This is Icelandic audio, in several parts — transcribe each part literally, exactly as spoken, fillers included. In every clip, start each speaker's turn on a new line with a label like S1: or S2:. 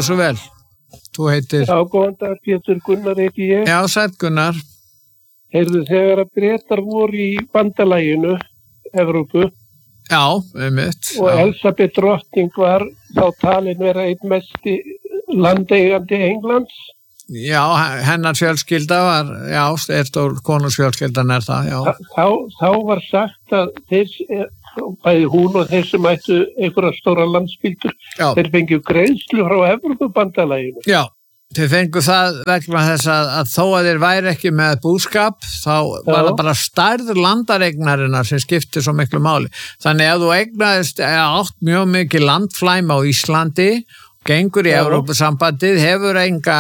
S1: gjörðu svo vel. Þú heitir...
S2: Já, góðan dag, Pétur Gunnar heiti ég.
S1: Já, sæll Gunnar.
S2: Heyrðu, þegar að Bretar voru í bandalaginu, Evrópu,
S1: já, einmitt.
S2: Og já. Elisabeth drottning var þá talin vera einn mesti landeigandi Englands.
S1: Já, hennar fjölskylda var, já, stór konungsfjölskyldan er það, já.
S2: Þá, þá var sagt að þeir, bæði hún og þeir sem ættu einhverja stóra landspildur, þeir fengju greiðslu frá Evrópubandalaginu.
S1: Já. Þeir fengu það vegna þess að, að þó að þeir væri ekki með búskap, þá var það bara stærð landareignarinnar sem skipti svo miklu máli. Þannig að þú eignaðist átt mjög mikið landflæmi á Íslandi, gengur í Evrópusambandið, hefur enga,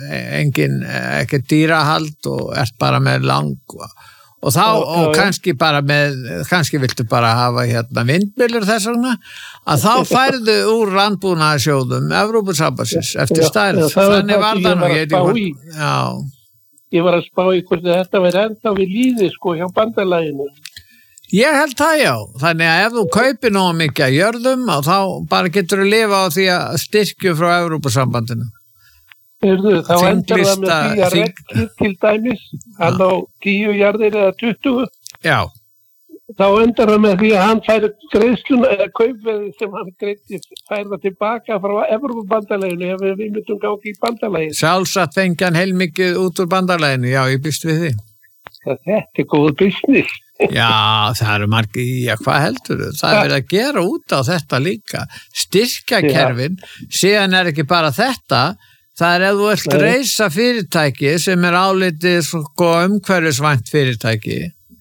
S1: engin, ekki dýrahald og ert bara með lang... Og þá, já, og kannski bara með, kannski viltu bara hafa hérna vindmyllur þess vegna, að þá færðu úr landbúnaðarsjóðum Evrópusambandsins eftir stærð. Þannig var það nú, ég var já.
S2: Ég var að spá í hvort þetta verið ennþá við líði, sko, hjá bandalaginu.
S1: Ég held það, já. Þannig að ef þú kaupir nógu mikið að jörðum, þá bara getur þú lifa á því að styrkju frá Evrópusambandinu.
S2: Erðu, þá endar það með því að Redcliffe til dæmis, hann á tíu jarðir eða tuttugu.
S1: Já.
S2: Þá endar það með því að hann færi greiðsluna eða kaupveði sem hann greiddi færa tilbaka frá Evrópubandalaginu ef við myndum gangi í bandalaginu.
S1: Sjálfsagt fengi hann heilmikið út úr bandalaginu, já, ég býst við því.
S2: Þetta er góð business.
S1: Já, það eru margir, já, hvað heldur þau? Það er verið að gera út á þetta líka. Styrkja kerfin, síðan er ekki bara þetta. Það er ef þú vilt reisa fyrirtæki sem er álitið sko umhverfisvænt fyrirtæki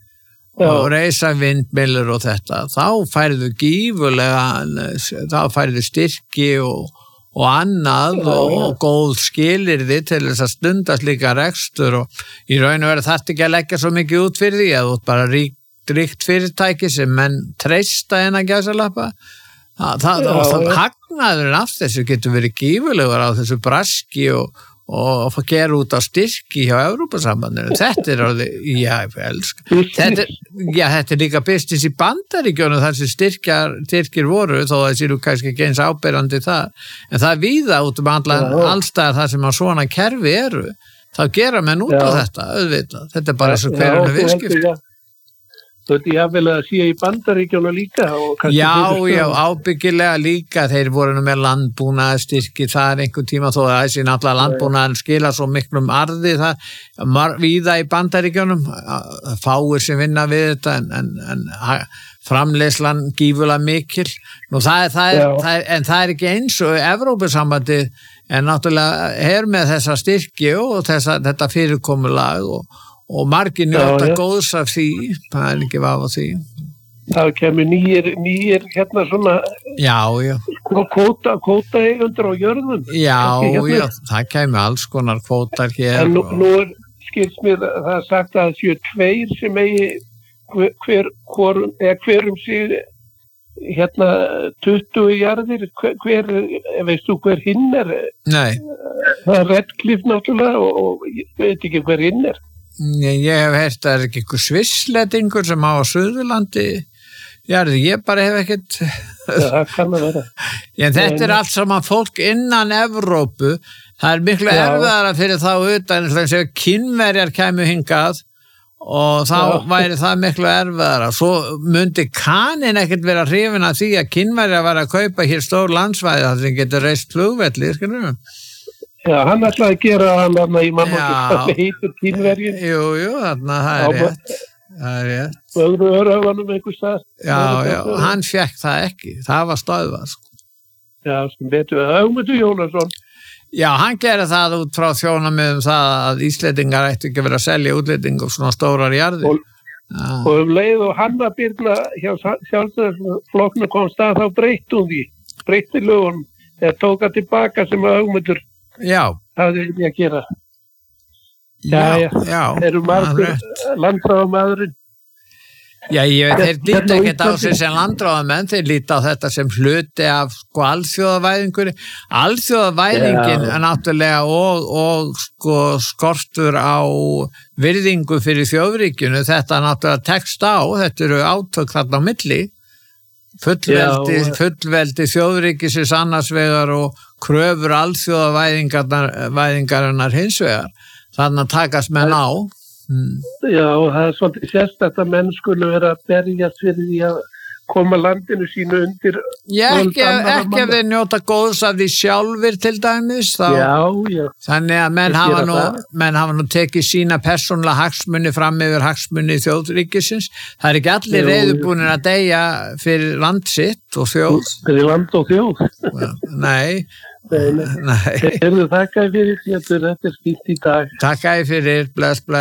S1: já. Og reisa vindmyllur og þetta, þá færðu gífurlega, þá færðu styrki og, og annað já, og, og góð skilyrði til þess að stundast líka rekstur og í raun og veru þarft ekki að leggja svo mikið út fyrir því að þú ert bara ríkt, ríkt fyrirtæki sem menn treysta en að gæsalappa. Það, það, já, það hagnaðurinn af þessu getur verið gífurlegur á þessu braski og, og að gera út á styrki hjá Evrópusambandinu. Þetta er orðið, já, ég elsk. Þetta, já, þetta er líka business í Bandaríkjunum þar sem styrkjar, styrkir voru, þó að það séu kannski ekki eins áberandi það. En það er víða út um allan, allstaðar þar sem að svona kerfi eru. Þá gera menn út á þetta, auðvitað. Þetta er bara eins og hverjum viðskipti.
S2: Þú veit, ég vil að sé í Bandaríkjunum líka.
S1: Já, já, ábyggilega líka. Þeir voru nú með landbúnaðarstyrki þar einhver tíma þó að þessi náttúrulega landbúnaðar skila svo miklum arði það víða í Bandaríkjunum. Fáir sem vinna við þetta en, en, en framleiðslan gífulega mikil. Nú, það er, það er, það er, en það er ekki eins og Evrópusambandið en náttúrulega her með þessa styrki og þessa, þetta fyrirkomulag og og margir njóta góðs af því, það er ekki vafa því.
S2: Það kemur nýjir, nýjir hérna svona
S1: já, já.
S2: Kvóta, kvóta eigundur á jörðum.
S1: Já, já, það kemur alls konar kvótar hér.
S2: En nú, nú er, skilst mér, það er sagt að það séu tveir sem eigi hver, hver, hver, hver um sig hérna tuttugu jarðir, hver, hver, veist þú hver hinn er?
S1: Nei.
S2: Það er Redcliffe náttúrulega og, og ég veit ekki hver hinn er.
S1: Ég hef heyrt að það er ekki einhver svissletingur sem á Suðurlandi jarði, ég bara hef ekkert
S2: ja, það kann að vera
S1: en þetta er allt saman fólk innan Evrópu, það er miklu erfiðara fyrir þá utan eins og Kínverjar kæmu hingað og þá Já. væri það miklu erfiðara svo myndi Kanin ekkert vera hrifin af því að Kínverjar var að kaupa hér stór landsvæði þar sem getur reist flugvelli, skilur við
S2: Já, hann ætlaði að gera hann þarna í mann og það heitir Kínverjum.
S1: Jú, jú, þarna, það er rétt. Það er rétt.
S2: Og öðru öröfanum einhver stað.
S1: Já, já, hann fekk það ekki. Það var stöðvað, sko.
S2: Já, sem betur við Ögmundur Jónasson.
S1: Já, hann gerði það út frá þjónamiðum það að Íslendingar ættu ekki verið að selja útlending og svona stórar jarðir.
S2: Og, og um leið og Hanna Birna hjá sjálfstæðisflokknum kom stað þá breytti hún því. Breytti lögunum. Þegar tók að tilbaka sem Ögmundur
S1: Já.
S2: Það er ekki að gera.
S1: Já, já. já
S2: Þeir eru margur landráðamaðurinn.
S1: Já, ég veit, þeir líta ekkert á sig sem landráðamenn, þeir líta á þetta sem hluti af sko alþjóðavæðingunni. Alþjóðavæðingin er náttúrulega og, og sko skortur á virðingu fyrir þjóðríkjunu, þetta náttúrulega tekst á, þetta eru átök þarna á milli. fullveldi,
S2: Já,
S1: fullveldi þjóðríkisins annars vegar og kröfur alþjóðavæðingarinnar hins vegar. Þannig að takast menn á. Mm.
S2: Já, það er svolítið sérstakt að menn skulle vera að berjast fyrir því að koma landinu sínu undir.
S1: Já, ekki, ekki að við njóta góðs af því sjálfur til dæmis. Þá,
S2: já, já.
S1: Þannig að menn hafa, nú, menn hafa nú tekið sína persónulega hagsmuni fram yfir hagsmuni þjóðríkisins. Það er ekki allir reiðubúnir að deyja fyrir land sitt og þjóð.
S2: Fyrir land og þjóð.
S1: Nei. Nei.
S2: Nei. Erðu þakkaði fyrir því að þetta er fínt í dag.
S1: Takkaði fyrir, bless, bless.